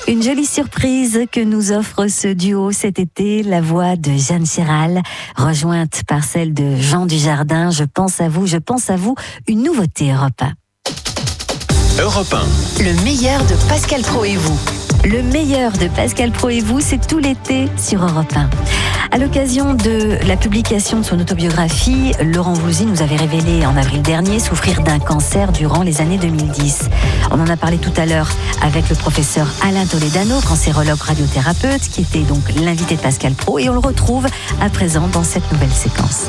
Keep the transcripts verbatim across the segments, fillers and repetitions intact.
Une jolie surprise que nous offre ce duo cet été, la voix de Jeanne Chéral, rejointe par celle de Jean Dujardin. Je pense à vous, je pense à vous, une nouveauté Europe un. Europe un. Le meilleur de Pascal Praud et vous. Le meilleur de Pascal Praud et vous, c'est tout l'été sur Europe un. À l'occasion de la publication de son autobiographie, Laurent Voulzy nous avait révélé en avril dernier souffrir d'un cancer durant les années deux mille dix. On en a parlé tout à l'heure avec le professeur Alain Toledano, cancérologue radiothérapeute, qui était donc l'invité de Pascal Praud, et on le retrouve à présent dans cette nouvelle séquence.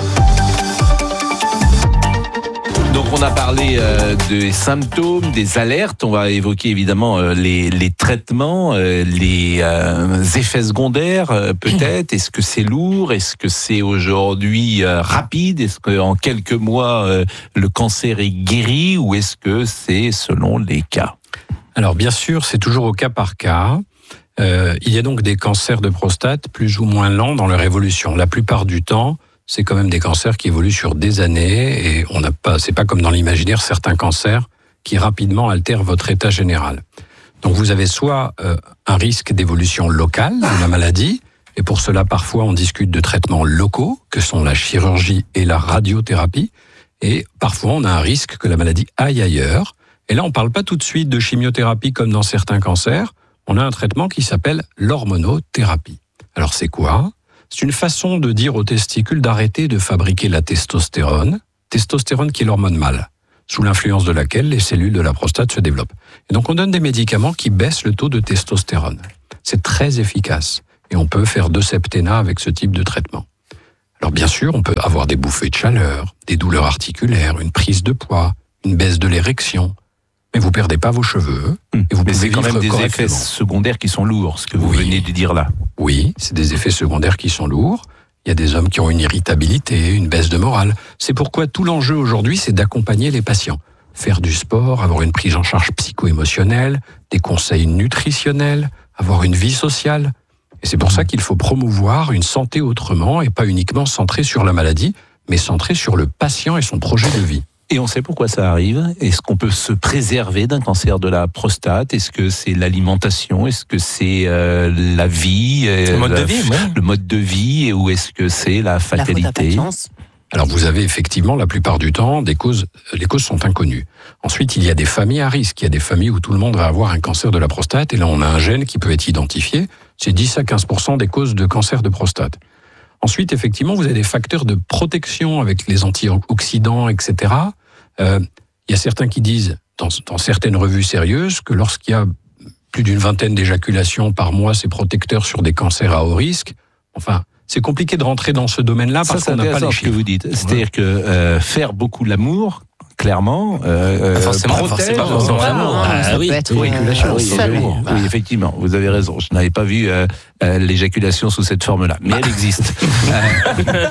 Donc on a parlé euh, des symptômes, des alertes, on va évoquer évidemment euh, les, les traitements, euh, les euh, effets secondaires euh, peut-être. Est-ce que c'est lourd? Est-ce que c'est aujourd'hui euh, rapide? Est-ce qu'en quelques mois euh, le cancer est guéri, ou est-ce que c'est selon les cas? Alors bien sûr, c'est toujours au cas par cas. Euh, il y a donc des cancers de prostate plus ou moins lents dans leur évolution. La plupart du temps, c'est quand même des cancers qui évoluent sur des années, et on n'a pas, c'est pas comme dans l'imaginaire certains cancers qui rapidement altèrent votre état général. Donc vous avez soit euh, un risque d'évolution locale de la maladie, et pour cela parfois on discute de traitements locaux, que sont la chirurgie et la radiothérapie, et parfois on a un risque que la maladie aille ailleurs. Et là on ne parle pas tout de suite de chimiothérapie comme dans certains cancers, on a un traitement qui s'appelle l'hormonothérapie. Alors c'est quoi ? C'est une façon de dire aux testicules d'arrêter de fabriquer la testostérone, testostérone qui est l'hormone mâle, sous l'influence de laquelle les cellules de la prostate se développent. Et donc on donne des médicaments qui baissent le taux de testostérone. C'est très efficace, et on peut faire deux septennat avec ce type de traitement. Alors bien sûr, on peut avoir des bouffées de chaleur, des douleurs articulaires, une prise de poids, une baisse de l'érection. Mais vous perdez pas vos cheveux. Mmh. Et vous Mais pouvez c'est quand même vivre des effets secondaires qui sont lourds, ce que vous oui. venez de dire là. Oui, c'est des effets secondaires qui sont lourds. Il y a des hommes qui ont une irritabilité, une baisse de morale. C'est pourquoi tout l'enjeu aujourd'hui, c'est d'accompagner les patients. Faire du sport, avoir une prise en charge psycho-émotionnelle, des conseils nutritionnels, avoir une vie sociale. Et c'est pour ça qu'il faut promouvoir une santé autrement, et pas uniquement centrée sur la maladie, mais centrée sur le patient et son projet de vie. Et on sait pourquoi ça arrive. Est-ce qu'on peut se préserver d'un cancer de la prostate? Est-ce que c'est l'alimentation? Est-ce que c'est euh, la vie, euh, le mode la, de vie, ouais. le mode de vie, ou est-ce que c'est la fatalité? La Alors vous avez effectivement la plupart du temps des causes, les causes sont inconnues. Ensuite, il y a des familles à risque. Il y a des familles où tout le monde va avoir un cancer de la prostate, et là on a un gène qui peut être identifié. C'est dix à quinze pour cent des causes de cancer de prostate. Ensuite, effectivement, vous avez des facteurs de protection avec les antioxydants, et cetera. Euh, il y a certains qui disent, dans, dans certaines revues sérieuses, que lorsqu'il y a plus d'une vingtaine d'éjaculations par mois, c'est protecteur sur des cancers à haut risque. Enfin, c'est compliqué de rentrer dans ce domaine-là parce ça, qu'on n'a pas les ce chiffres. que vous dites. C'est-à-dire ouais. que euh, faire beaucoup l'amour, clairement, euh, pas forcément, protège. pas forcément l'amour. Ah, ça oui, peut être oui, euh, oui, oui, oui, oui, effectivement, vous avez raison. Je n'avais pas vu euh, euh, l'éjaculation sous cette forme-là, mais elle existe. euh,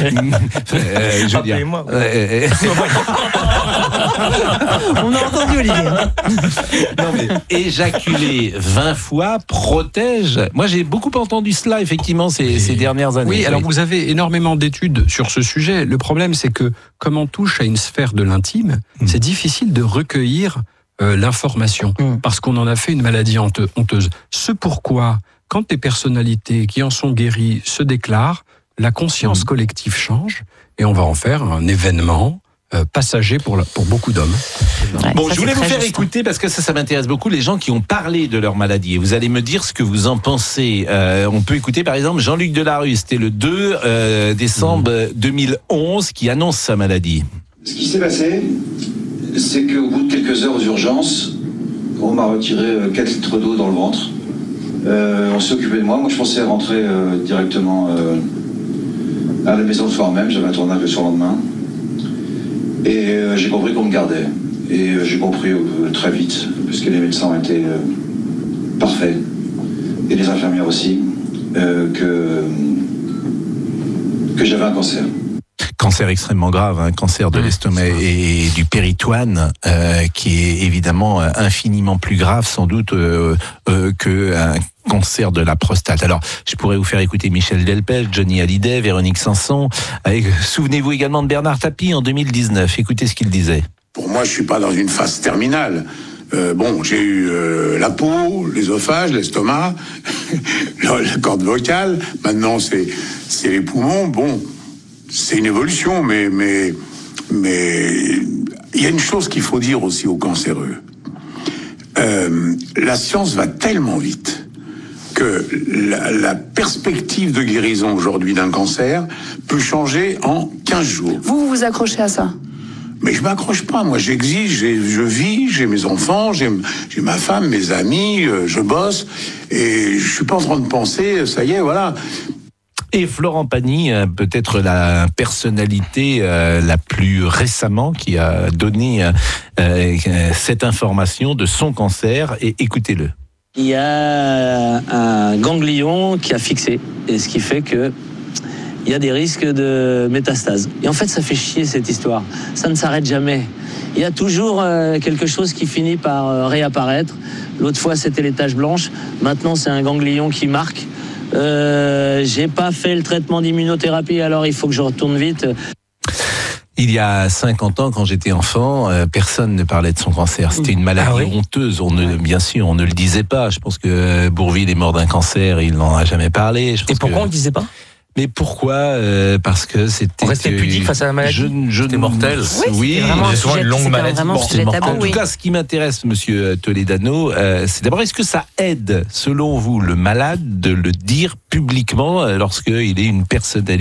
euh, je veux dire, Rappelez-moi. Euh, On a entendu Olivier. non mais éjaculer vingt fois protège. Moi j'ai beaucoup entendu cela effectivement ces, Oui. ces dernières années. Oui, alors vous avez énormément d'études sur ce sujet. Le problème, c'est que comme on touche à une sphère de l'intime, mmh. c'est difficile de recueillir euh, l'information mmh. parce qu'on en a fait une maladie honteuse. Ce pourquoi, quand des personnalités qui en sont guéries se déclarent, la conscience mmh. collective change, et on va en faire un événement Euh, passager pour, la, pour beaucoup d'hommes. Ouais, bon, ça, je voulais vous faire juste. écouter, parce que ça, ça m'intéresse beaucoup, les gens qui ont parlé de leur maladie. Et vous allez me dire ce que vous en pensez. Euh, on peut écouter par exemple Jean-Luc Delarue, c'était le deux décembre mmh. deux mille onze, qui annonce sa maladie. Ce qui s'est passé, c'est qu'au bout de quelques heures aux urgences, on m'a retiré quatre litres d'eau dans le ventre. Euh, on s'est occupé de moi. Moi, je pensais rentrer euh, directement euh, à la maison le soir même. J'avais un tournage le surlendemain. Et euh, j'ai compris qu'on me gardait. Et euh, j'ai compris euh, très vite, puisque les médecins ont été euh, parfaits, et les infirmières aussi, euh, que, que j'avais un cancer. Cancer extrêmement grave, un cancer de mmh, l'estomac et, et du péritoine, euh, qui est évidemment infiniment plus grave sans doute euh, euh, qu'un cancer de la prostate. Alors, je pourrais vous faire écouter Michel Delpech, Johnny Hallyday, Véronique Sanson. Avec, souvenez-vous également de Bernard Tapie en deux mille dix-neuf. Écoutez ce qu'il disait. Pour moi, je suis pas dans une phase terminale. Euh, bon, j'ai eu euh, la peau, l'œsophage, l'estomac, la, la corde vocale. Maintenant, c'est c'est les poumons. Bon, c'est une évolution, mais mais mais il y a une chose qu'il faut dire aussi aux cancéreux. Euh, la science va tellement vite que la, la perspective de guérison aujourd'hui d'un cancer peut changer en quinze jours. Vous vous accrochez à ça? Mais je m'accroche pas, moi j'exige, j'ai, je vis, j'ai mes enfants, j'ai, j'ai ma femme, mes amis, euh, je bosse, et je suis pas en train de penser, ça y est, voilà. Et Florent Pagny, peut-être la personnalité euh, la plus récemment qui a donné euh, cette information de son cancer, et écoutez-le. Il y a un ganglion qui a fixé, et ce qui fait que il y a des risques de métastase. Et en fait, ça fait chier cette histoire. Ça ne s'arrête jamais. Il y a toujours euh, quelque chose qui finit par euh, réapparaître. L'autre fois, c'était les taches blanches. Maintenant, c'est un ganglion qui marque. Euh, j'ai pas fait le traitement d'immunothérapie, alors il faut que je retourne vite. Il y a cinquante ans, quand j'étais enfant, euh, personne ne parlait de son cancer. C'était une maladie ah oui honteuse. On ne, bien sûr, on ne le disait pas. Je pense que Bourvil est mort d'un cancer, il n'en a jamais parlé. Je pense Et pourquoi que... on ne le disait pas ? Mais pourquoi euh, Parce que c'était... On restait pudique face à la maladie. Je, je, c'était mortel. Oui, oui c'était vraiment c'est souvent une longue maladie. Bon, en tout oui. cas, ce qui m'intéresse, Monsieur Toledano, euh, c'est d'abord, est-ce que ça aide, selon vous, le malade de le dire publiquement euh, lorsqu'il est une personnalité ?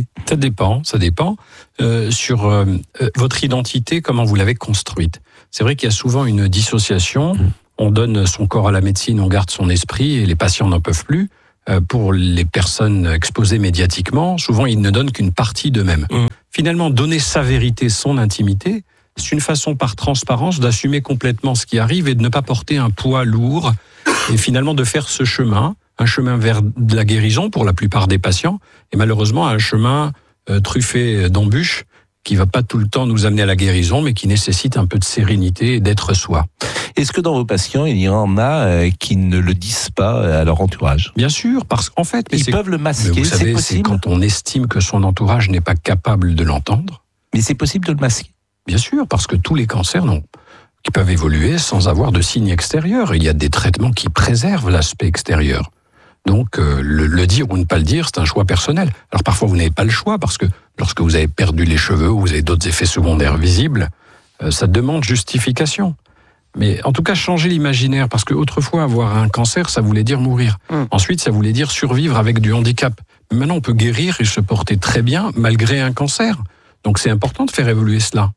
Ça dépend, ça dépend. Euh, sur euh, votre identité, comment vous l'avez construite. C'est vrai qu'il y a souvent une dissociation. Mmh. On donne son corps à la médecine, on garde son esprit, et les patients n'en peuvent plus. Pour les personnes exposées médiatiquement, souvent ils ne donnent qu'une partie d'eux-mêmes. Mmh. Finalement, donner sa vérité, son intimité, c'est une façon par transparence d'assumer complètement ce qui arrive et de ne pas porter un poids lourd, et finalement de faire ce chemin, un chemin vers de la guérison pour la plupart des patients, et malheureusement un chemin euh, truffé d'embûches qui ne va pas tout le temps nous amener à la guérison, mais qui nécessite un peu de sérénité et d'être soi. Est-ce que dans vos patients, il y en a qui ne le disent pas à leur entourage ? Bien sûr, parce qu'en fait... Ils peuvent le masquer, vous savez, c'est possible ? C'est quand on estime que son entourage n'est pas capable de l'entendre. Mais c'est possible de le masquer ? Bien sûr, parce que tous les cancers non, qui peuvent évoluer sans avoir de signes extérieurs. Il y a des traitements qui préservent l'aspect extérieur. Donc, euh, le, le dire ou ne pas le dire, c'est un choix personnel. Alors parfois, vous n'avez pas le choix, parce que lorsque vous avez perdu les cheveux ou vous avez d'autres effets secondaires visibles, euh, ça demande justification. Mais en tout cas, changer l'imaginaire, parce qu'autrefois, avoir un cancer, ça voulait dire mourir. Mmh. Ensuite, ça voulait dire survivre avec du handicap. Mais maintenant, on peut guérir et se porter très bien malgré un cancer. Donc, c'est important de faire évoluer cela.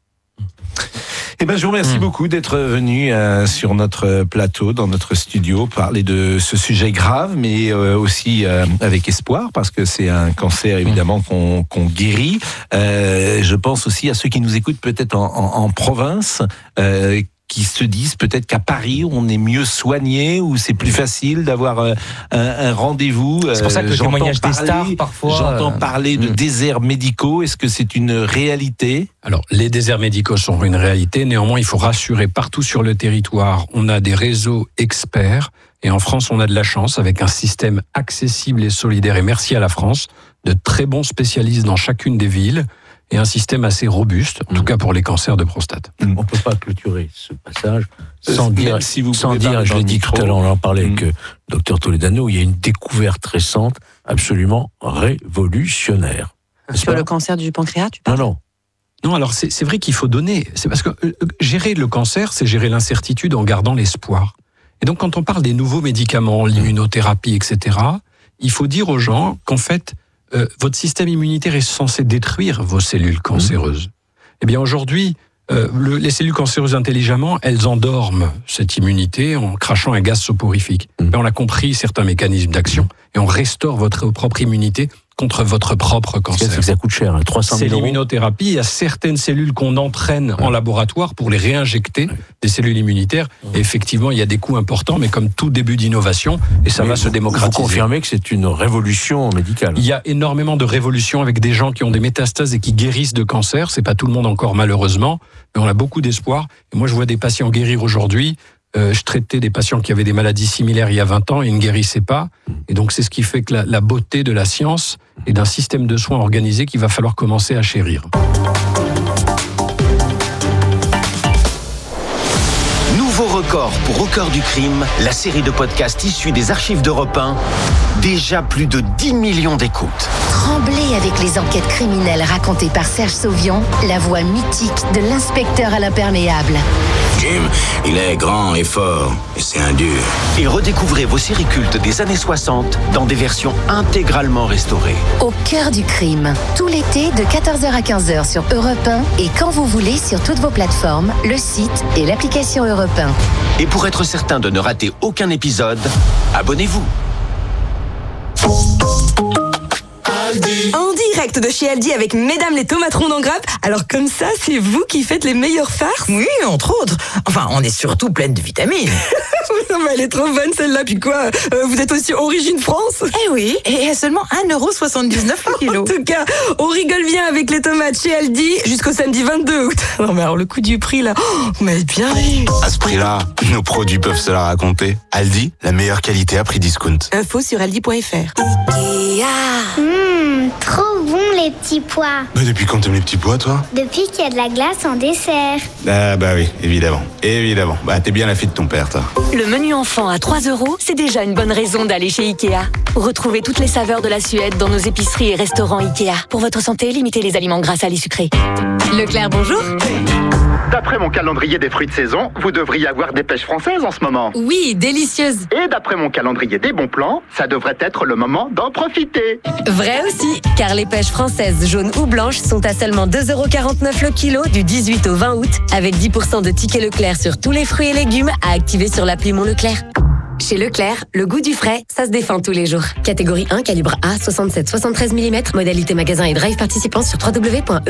Eh ben, je vous remercie mmh. beaucoup d'être venu euh, sur notre plateau, dans notre studio, parler de ce sujet grave, mais euh, aussi euh, avec espoir, parce que c'est un cancer évidemment mmh. qu'on, qu'on guérit. Euh, je pense aussi à ceux qui nous écoutent peut-être en, en, en province, euh, qui se disent peut-être qu'à Paris, on est mieux soigné, ou c'est plus facile d'avoir un, un rendez-vous. C'est pour ça que le j'entends témoignage parler, des stars, parfois... J'entends parler de mmh. déserts médicaux. Est-ce que c'est une réalité ? Alors, les déserts médicaux sont une réalité. Néanmoins, il faut rassurer, partout sur le territoire, on a des réseaux experts. Et en France, on a de la chance, avec un système accessible et solidaire. Et merci à la France, de très bons spécialistes dans chacune des villes. Et un système assez robuste, en tout cas pour les cancers de prostate. On ne peut pas clôturer ce passage sans euh, dire, si vous sans dire je l'ai dit tout à l'heure, on en parlait mmh. avec le docteur Toledano, il y a une découverte récente absolument révolutionnaire. Sur le cancer du pancréas, tu parles ? Non, non. Non, alors c'est, c'est vrai qu'il faut donner. C'est parce que euh, gérer le cancer, c'est gérer l'incertitude en gardant l'espoir. Et donc quand on parle des nouveaux médicaments, l'immunothérapie, et cetera, il faut dire aux gens qu'en fait, Euh, votre système immunitaire est censé détruire vos cellules cancéreuses. Mmh. Eh bien aujourd'hui, euh, le, les cellules cancéreuses intelligemment, elles endorment cette immunité en crachant un gaz soporifique. Mmh. Mais on a compris certains mécanismes d'action et on restaure votre propre immunité contre votre propre cancer. C'est que ça coûte cher, hein, trois cent mille euros. C'est l'immunothérapie. Il y a certaines cellules qu'on entraîne ouais. en laboratoire pour les réinjecter, ouais. des cellules immunitaires. Ouais. Et effectivement, il y a des coûts importants, mais comme tout début d'innovation, et ça mais va vous, se démocratiser. Vous confirmez que c'est une révolution médicale. Il y a énormément de révolutions avec des gens qui ont des métastases et qui guérissent de cancer. C'est pas tout le monde encore, malheureusement, mais on a beaucoup d'espoir. Et moi, je vois des patients guérir aujourd'hui. Euh, je traitais des patients qui avaient des maladies similaires il y a vingt ans et ils ne guérissaient pas. Et donc, c'est ce qui fait que la, la beauté de la science et d'un système de soins organisé qu'il va falloir commencer à chérir. Nouveau Record pour Au cœur du crime, la série de podcasts issue des archives d'Europe un. Déjà plus de dix millions d'écoutes. Tremblez avec les enquêtes criminelles racontées par Serge Sauvion, la voix mythique de l'inspecteur à l'imperméable. Jim, il est grand et fort, et c'est un dur. Et redécouvrez vos séries cultes des années soixante dans des versions intégralement restaurées. Au cœur du crime, tout l'été de quatorze heures à quinze heures sur Europe un et quand vous voulez sur toutes vos plateformes, le site et l'application Europe un. Et pour être certain de ne rater aucun épisode, abonnez-vous. En direct de chez Aldi avec Mesdames les tomaterons en grappe. Alors comme ça, c'est vous qui faites les meilleures farces? Oui, entre autres. Enfin, on est surtout pleine de vitamines. Non mais elle est trop bonne celle-là, puis quoi, euh, vous êtes aussi origine France? Eh oui, et à seulement un euro soixante-dix-neuf le kilo. En tout cas, on rigole bien avec les tomates chez Aldi jusqu'au samedi vingt-deux août. Non mais alors le coût du prix là, oh, vous m'avez bien ri. À ce prix-là, nos produits peuvent se la raconter. Aldi, la meilleure qualité à prix discount. Info sur aldi point f r. Ikea. Mmh, trop bon les petits pois. Bah depuis quand t'aimes les petits pois, toi? Depuis qu'il y a de la glace en dessert. Ah bah oui, évidemment. Évidemment. Bah t'es bien la fille de ton père, toi. Le menu enfant à trois euros, c'est déjà une bonne raison d'aller chez Ikea. Retrouvez toutes les saveurs de la Suède dans nos épiceries et restaurants Ikea. Pour votre santé, limitez les aliments gras, salés, sucrés. Leclerc, bonjour. D'après mon calendrier des fruits de saison, vous devriez avoir des pêches françaises en ce moment. Oui, délicieuses. Et d'après mon calendrier des bons plans, ça devrait être le moment d'en profiter. Vrai aussi, car les pêches françaises jaunes ou blanches sont à seulement deux euros quarante-neuf le kilo du dix-huit au vingt août, avec dix pour cent de tickets Leclerc sur tous les fruits et légumes à activer sur l'appli Mon Leclerc. Chez Leclerc, le goût du frais, ça se défend tous les jours. Catégorie un, calibre A, soixante-sept soixante-treize millimètres, modalité magasin et drive participant sur w w w point